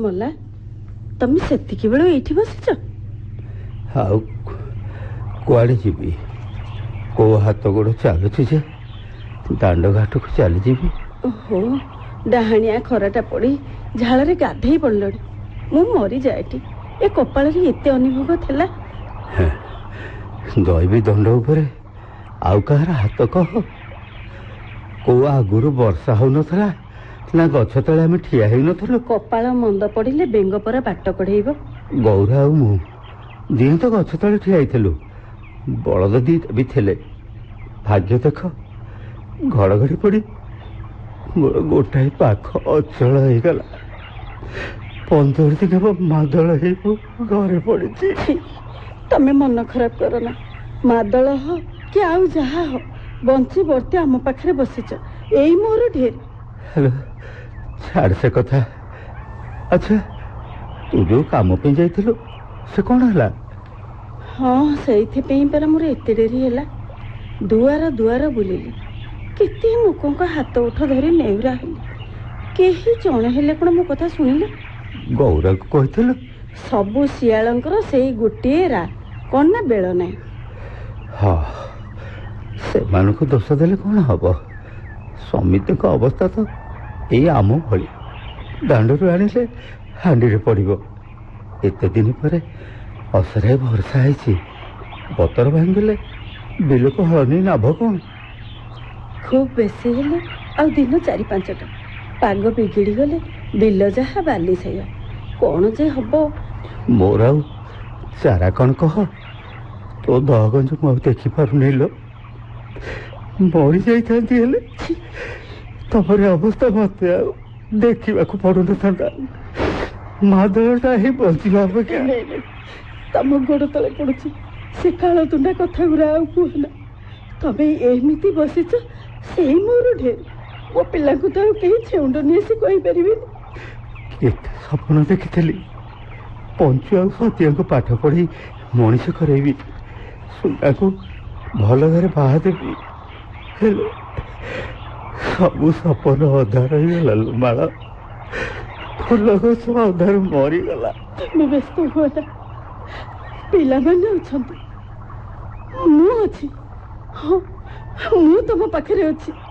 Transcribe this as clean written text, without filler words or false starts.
ମଲା ତମେ ସେତିକି ବେଳୁ ଏଇଠି ବସିଛ? ଆଉ କୁଆଡ଼େ ଯିବି? କୋଉ ହାତ ଗୋଡ଼ ଚାଲୁଛି ଯେ ଦାଣ୍ଡ ଘାଟକୁ ଚାଲିଯିବି। ଓହୋ, ଡାହାଣିଆ ଖରାଟା ପଡ଼ି ଝାଳରେ ଗାଧେଇ ପଡ଼ିଲଣି। ମୁଁ ମରିଯାଏଟି, ଏ କପାଳରେ ଏତେ ଅନୁଭବ ଥିଲା। ଦୈବୀ ଦଣ୍ଡ ଉପରେ ଆଉ କାହାର ହାତ କହ? କୋଉ ଆଗରୁ ବର୍ଷା ହଉନଥିଲା ନା ଗଛ ତଳେ ଆମେ ଠିଆ ହେଇନଥିଲୁ? କପାଳ ମନ୍ଦ ପଡ଼ିଲେ ବେଙ୍ଗ ପରା ବାଟ କଢ଼େଇବ। ଗୌରା ଆଉ ମୁଁ ଦିହେଁ ତ ଗଛ ତଳେ ଠିଆ ହେଇଥିଲୁ। ବଳଦ ଦିଟା ବି ଥିଲେ। ଭାଗ୍ୟ ଦେଖ, ଘଡ଼ଘଡ଼ି ପଡ଼ି ମୋର ଗୋଟାଏ ପାଖ ଅଚଳ ହେଇଗଲା। 15 ଦିନ ହେବ ମାଦଳ ହେଇ ଘରେ ପଡ଼ିଛି। ତମେ ମନ ଖରାପ କର ନା। ମାଦଳ ହ କି ଆଉ ଯାହା ହ, ବଞ୍ଚି ବର୍ତ୍ତି ଆମ ପାଖରେ ବସିଛ, ଏଇ ମୋର ଢେର। ହେଲୋ, ଛାଡ଼ ସେ କଥା। ଆଚ୍ଛା, ତୁ ଯୋଉ କାମ ପାଇଁ ଯାଇଥିଲୁ ସେ କ'ଣ ହେଲା? ହଁ, ସେଇଥିପାଇଁ ପରା ମୋର ଏତେ ଡେରି ହେଲା। ଦୁଆର ଦୁଆର ବୁଲିଲି, କେତେ ଲୋକଙ୍କ ହାତ ଉଠ ଧରି ନେଉରା ହେଲି, କେହି ଜଣେ ହେଲେ କ'ଣ ମୋ କଥା ଶୁଣିଲେ? ଗୌରାକୁ କହିଥିଲୁ? ସବୁ ଶିଆଳଙ୍କର ସେଇ ଗୋଟିଏ ରା, କ'ଣ ନା ବେଳ ନାହିଁ। ହଁ, ସେମାନଙ୍କୁ ଦୋଷ ଦେଲେ କ'ଣ ହବ? ସମିତିଙ୍କ ଅବସ୍ଥା ତ ଏଇ ଆମ ଭଳି। ଦାଣ୍ଡରୁ ଆଣିଲେ ହାଣ୍ଡିରେ ପଡ଼ିବ। ଏତେ ଦିନ ପରେ ଅସରାଏ ବର୍ଷା ହେଇଛି, ବତର ଭାଙ୍ଗିଲେ ବିଲକୁ ହଳନୀ ଲାଭ କ'ଣ? ଖୁବ ବେଶୀ ହେଲେ ଆଉ ଦିନ 4-5ଟା। ପାଗ ବିଗିଡ଼ି ଗଲେ ବିଲ ଯାହା ବାଲି ସେଇଆ, କ'ଣ ଯେ ହବ? ମୋର ଆଉ ଚାରା କ'ଣ କହ? ତୋ ଦହଗଞ୍ଜ ମୁଁ ଆଉ ଦେଖିପାରୁନି ଲୋ। ମରି ଯାଇଥାନ୍ତି, ହେଲେ ତମର ଅବସ୍ଥା ମତେ ଆଉ ଦେଖିବାକୁ ପଡୁନଥାନ୍ତା। ମାଦଳଟା ହିଁ ବଞ୍ଚିବା ଅପେକ୍ଷା। ତମ ଗୋଡ଼ ତଳେ ପଡୁଛି, ସେ କାଳ ତୁଣ୍ଡା କଥା ଗୁରା ଆଉ କୁହନା। ତମେ ଏମିତି ବସିଛ, ସେଇ ମୋର ଢେର। ମୋ ପିଲାଙ୍କୁ ତ ଆଉ କେହି ଛେଉଣ୍ଡ ନିଏ ସେ କହିପାରିବେନି। କେତେ ସ୍ୱପ୍ନ ଦେଖିଥିଲି, ପଞ୍ଚୁ ଆଉ ସତ୍ୟଙ୍କୁ ପାଠ ପଢ଼ି ମଣିଷ କରେଇବି, ସୁନାକୁ ଭଲ ଘରେ ବାହା ଦେବି। ହେଲେ ସବୁ ସପନ ଅଧାର ହେଇଗଲା ଲୋ ମାଳ। ଫୁଲ ଗଛ ଅଧାରୁ ମରିଗଲା। ତମେ ବ୍ୟସ୍ତ ହୁଅନା, ପିଲାମାନେ ଅଛନ୍ତି, ମୁଁ ଅଛି। ହଁ, ମୁଁ ତମ ପାଖରେ ଅଛି।